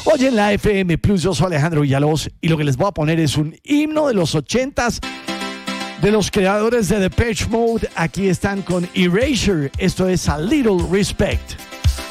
Oye, en la FM Plus, yo soy Alejandro Villalobos y lo que les voy a poner es un himno de los 80s de los creadores de Depeche Mode. Aquí están con Erasure. Esto es A Little Respect.